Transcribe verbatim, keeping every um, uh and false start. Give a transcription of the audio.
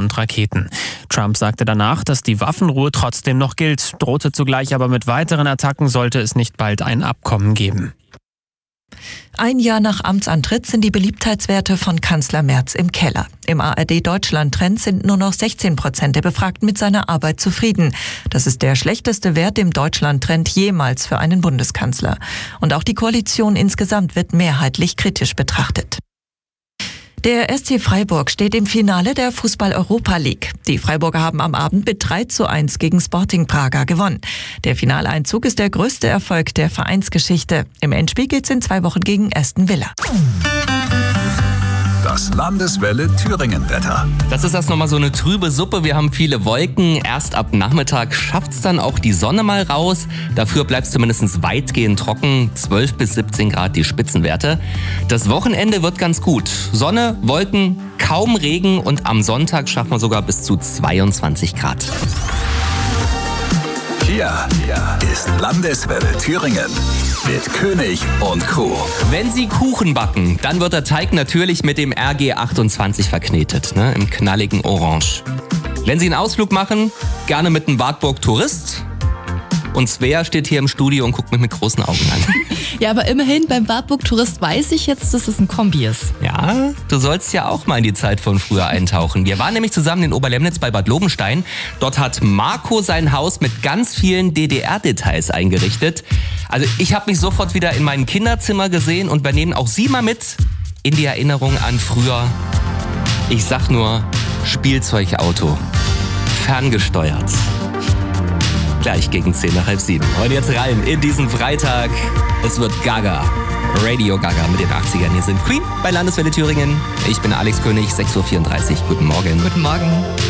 und Raketen. Trump sagte danach, dass die Waffenruhe trotzdem noch gilt, drohte zugleich aber mit weiteren Attacken, sollte es nicht bald ein Abkommen geben. Ein Jahr nach Amtsantritt sind die Beliebtheitswerte von Kanzler Merz im Keller. Im A R D-Deutschland-Trend sind nur noch sechzehn Prozent der Befragten mit seiner Arbeit zufrieden. Das ist der schlechteste Wert im Deutschland-Trend jemals für einen Bundeskanzler. Und auch die Koalition insgesamt wird mehrheitlich kritisch betrachtet. Der S C Freiburg steht im Finale der Fußball-Europa League. Die Freiburger haben am Abend mit drei zu eins gegen Sporting Braga gewonnen. Der Finaleinzug ist der größte Erfolg der Vereinsgeschichte. Im Endspiel geht's in zwei Wochen gegen Aston Villa. Das Landeswelle Thüringen-Wetter. Das ist erst nochmal so eine trübe Suppe. Wir haben viele Wolken. Erst ab Nachmittag schafft's dann auch die Sonne mal raus. Dafür bleibt's zumindest weitgehend trocken. zwölf bis siebzehn Grad die Spitzenwerte. Das Wochenende wird ganz gut. Sonne, Wolken, kaum Regen und am Sonntag schaffen wir sogar bis zu zweiundzwanzig Grad. Hier ist Landeswelle Thüringen mit König und Co. Wenn Sie Kuchen backen, dann wird der Teig natürlich mit dem R G achtundzwanzig verknetet, ne, im knalligen Orange. Wenn Sie einen Ausflug machen, gerne mit einem Wartburg Tourist. Und Svea steht hier im Studio und guckt mich mit großen Augen an. Ja, aber immerhin beim Wartburg Tourist weiß ich jetzt, dass es ein Kombi ist. Ja, du sollst ja auch mal in die Zeit von früher eintauchen. Wir waren nämlich zusammen in Oberlemnitz bei Bad Lobenstein. Dort hat Marco sein Haus mit ganz vielen D D R-Details eingerichtet. Also ich habe mich sofort wieder in meinem Kinderzimmer gesehen und wir nehmen auch Sie mal mit in die Erinnerung an früher. Ich sag nur Spielzeugauto, ferngesteuert. Gleich gegen zehn nach halb sieben. Und jetzt rein in diesen Freitag. Es wird Gaga. Radio Gaga mit den achtzigern. Hier sind Queen bei Landeswelle Thüringen. Ich bin Alex König, sechs Uhr vierunddreißig. Guten Morgen. Guten Morgen.